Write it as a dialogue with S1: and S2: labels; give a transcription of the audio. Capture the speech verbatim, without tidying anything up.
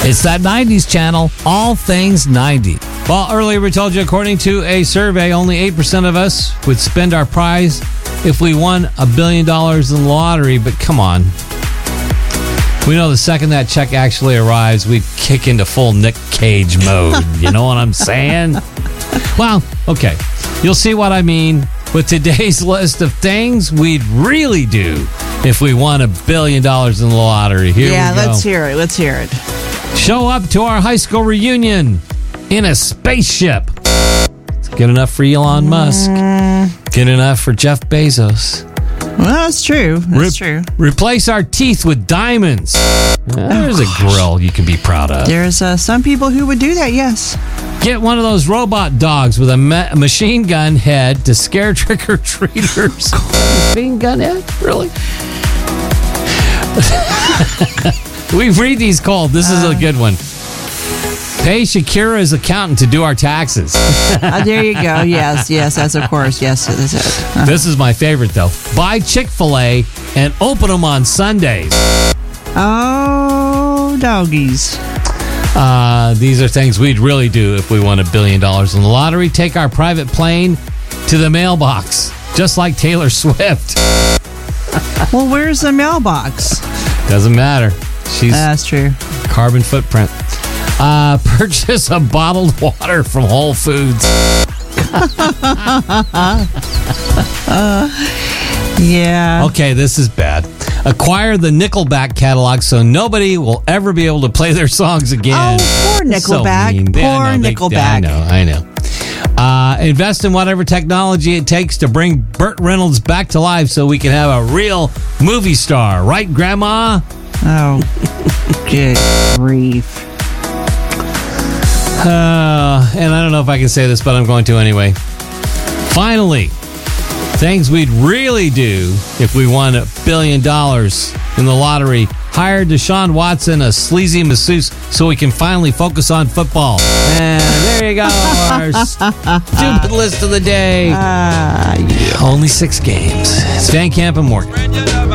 S1: It's that nineties channel, All Things ninety. Well, earlier we told you, according to a survey, only eight percent of us would spend our prize if we won a billion dollars in the lottery. But come on. We know the second that check actually arrives, we kick into full Nick Cage mode. You know what I'm saying? Well, okay. You'll see what I mean with today's list of things we'd really do if we won a billion dollars in the lottery. Here
S2: yeah,
S1: we go.
S2: let's hear it. Let's hear it.
S1: Show up to our high school reunion in a spaceship. It's good enough for Elon Musk.
S2: Mm.
S1: Good enough for Jeff Bezos.
S2: Well, that's true. That's
S1: Re-
S2: true.
S1: Replace our teeth with diamonds. There's
S2: oh,
S1: a grill you can be proud of.
S2: There's uh, some people who would do that, yes.
S1: Get one of those robot dogs with a ma- machine gun head to scare trick-or-treaters. Machine gun head? Really? We read these cold. This is
S2: uh,
S1: a good one. Pay Shakira's accountant to do our taxes.
S2: uh, there you go. Yes, yes, that's of course. Yes, that's it. Uh.
S1: This is my favorite, though. Buy Chick-fil-A and open them on Sundays.
S2: Oh, doggies.
S1: Uh, these are things we'd really do if we won a billion dollars in the lottery. Take our private plane to the mailbox, just like Taylor Swift.
S2: Well, where's the mailbox?
S1: Doesn't matter. She's
S2: uh, that's true.
S1: Carbon footprint. Uh, purchase a bottled water from Whole Foods.
S2: uh, yeah.
S1: Okay, this is bad. Acquire the Nickelback catalog so nobody will ever be able to play their songs again.
S2: Oh, poor Nickelback.
S1: So mean.
S2: Poor
S1: yeah, I know,
S2: Nickelback.
S1: They, I know, I know. Uh, invest in whatever technology it takes to bring Burt Reynolds back to life so we can have a real movie star. Right, Grandma?
S2: Oh, good grief.
S1: Uh, and I don't know if I can say this, but I'm going to anyway. Finally, things we'd really do if we won a billion dollars in the lottery. Hire Deshaun Watson, a sleazy masseuse, so we can finally focus on football. And there you go. Our stupid list of the day.
S2: Uh, yeah.
S1: Only six games. It's Van Camp and Morgan.